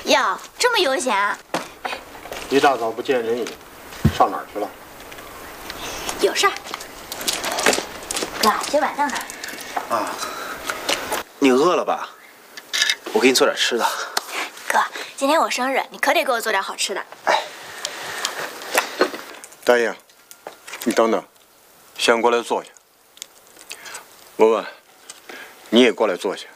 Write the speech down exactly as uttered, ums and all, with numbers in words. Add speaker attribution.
Speaker 1: 哟，这么悠闲啊？
Speaker 2: 一大早不见人影，上哪儿去了？
Speaker 1: 有事儿。哥，今晚上哪儿？
Speaker 3: 啊，你饿了吧？我给你做点吃的。
Speaker 1: 哥，今天我生日，你可得给我做点好吃的。
Speaker 3: 哎，
Speaker 2: 大爷，你等等，先过来坐下。文文，你也过来坐下。